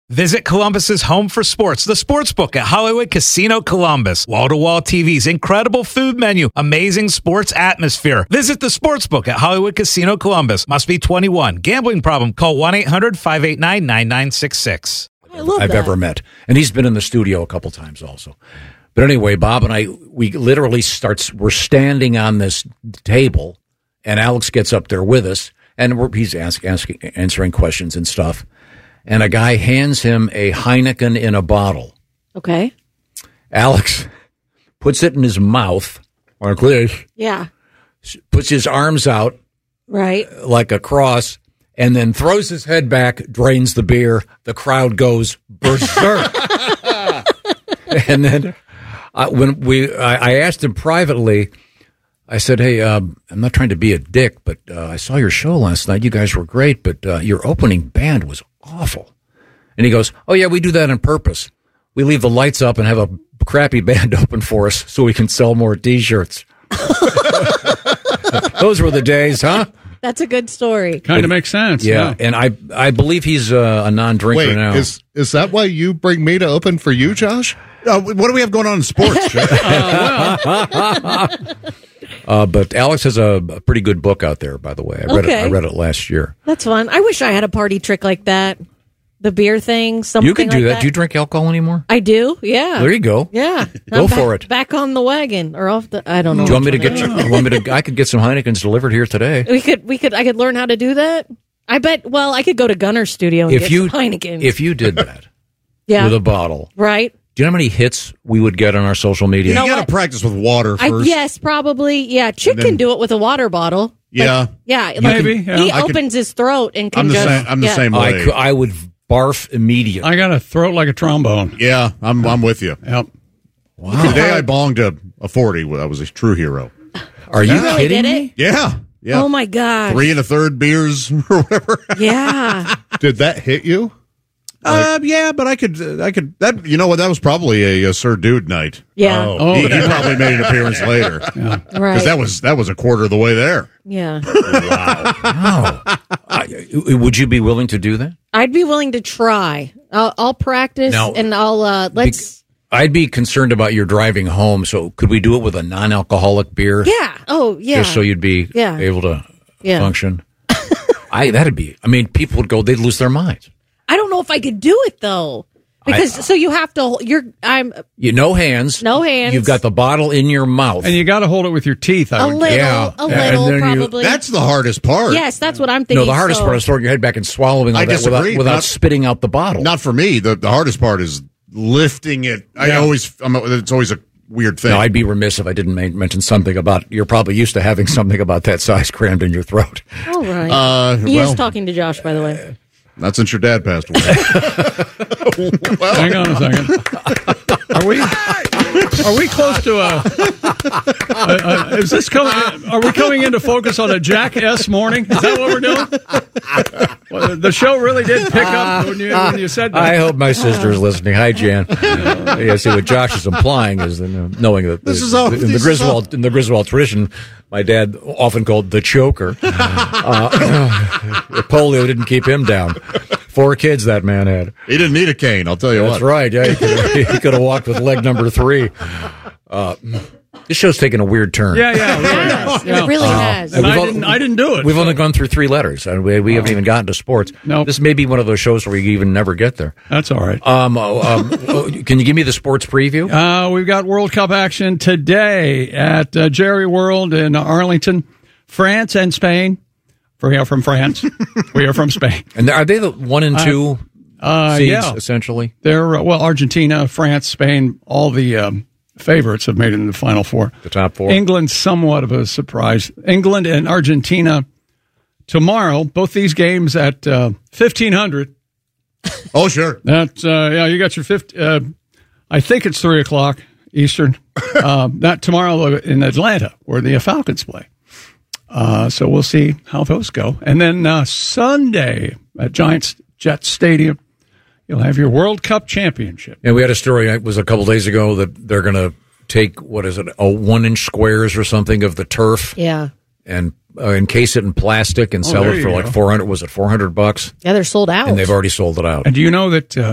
Visit Columbus's home for sports, the Sportsbook at Hollywood Casino Columbus. Wall-to-wall TVs, incredible food menu, amazing sports atmosphere. Visit the Sportsbook at Hollywood Casino Columbus. Must be 21. Gambling problem? Call 1-800-589-9966. I've ever met. And he's been in the studio a couple times also. But anyway, Bob and I, we literally we're standing on this table, and Alex gets up there with us, and he's answering questions and stuff. And a guy hands him a Heineken in a bottle. Okay. Alex puts it in his mouth, or yeah, puts his arms out, right, like a cross, and then throws his head back, drains the beer. The crowd goes berserk. And then I asked him privately, I said, "Hey, I'm not trying to be a dick, but I saw your show last night. You guys were great, but your opening band was awful." And he goes, "Oh, yeah, we do that on purpose. We leave the lights up and have a crappy band open for us so we can sell more T-shirts." Those were the days, huh? That's a good story. Kind of makes sense. Yeah, and I believe he's a non-drinker now. Is that why you bring me to open for you, Josh? What do we have going on in sports? But Alex has a pretty good book out there, by the way. I read it last year. That's fun. I wish I had a party trick like that. The beer thing, something you could do like that. Do you drink alcohol anymore? I do, yeah. There you go. Yeah. Go for it. Back on the wagon or off the, I don't know. Do you want me to get I could get some Heinekens delivered here today. I could learn how to do that. I bet, I could go to Gunner's studio and get some Heinekens. If you did that yeah. with a bottle. Right. Do you know how many hits we would get on our social media? You got to practice with water first. Yes, probably. Yeah, Chick can do it with a water bottle. Yeah. Maybe. He opens his throat and can I'm the same way. I would barf immediately. I got a throat like a trombone. Yeah, I'm with you. Yep. Wow. Today I bonged a 40. I was a true hero. Are you really kidding did me? Yeah. Oh, my God. 3 1/3 beers or whatever. Yeah. Did that hit you? Yeah, but I could. That you know what? That was probably a Sir Dude night. Yeah. He probably made an appearance later. Yeah. Right. Because that was a quarter of the way there. Yeah. Wow. Would you be willing to do that? I'd be willing to try. I'll practice and I'll let's. I'd be concerned about your driving home. So could we do it with a non-alcoholic beer? Yeah. Oh, yeah. Just so you'd be able to function. People would go. They'd lose their minds. I don't know if I could do it though, because you have to. No hands. No hands. You've got the bottle in your mouth, and you got to hold it with your teeth. A little, probably. That's the hardest part. Yes, that's what I'm thinking. No, the hardest part is throwing your head back and swallowing all that without spitting out the bottle. Not for me. The hardest part is lifting it. It's always a weird thing. No, I'd be remiss if I didn't mention something about. You're probably used to having something about that size crammed in your throat. All right. He is talking to Josh, by the way. Not since your dad passed away. Hang on a second. Are we close to is this coming? Are we coming into focus on a Jack S morning? Is that what we're doing? Well, the show really did pick up when you said that. I hope my sister's listening. Hi, Jan. See what Josh is implying is knowing that this is in the Griswold tradition, my dad often called the choker. Polio didn't keep him down. 4 kids that man had. He didn't need a cane, I'll tell you That's right. Yeah, he could have walked with leg number 3. This show's taken a weird turn. Yeah, it really has. And I didn't do it. We've only gone through 3 letters, and we haven't even gotten to sports. No, this may be one of those shows where we even never get there. That's all right. Can you give me the sports preview? We've got World Cup action today at Jerry World in Arlington, France and Spain. We are from France. We are from Spain. And are they the 1 and 2 seeds, essentially? They're, Argentina, France, Spain, all the favorites have made it in the Final Four. The top 4. England, somewhat of a surprise. England and Argentina tomorrow, both these games at 1500. Oh, sure. That's, you got your I think it's 3 o'clock Eastern. That tomorrow in Atlanta, where the Falcons play. So we'll see how those go. And then Sunday at Jets Stadium, you'll have your World Cup championship. And we had a story, it was a couple days ago, that they're going to take, 1-inch squares or something of the turf. Yeah. And encase it in plastic and sell it for like $400. Was it $400? Yeah, they're sold out. And they've already sold it out. And do you know that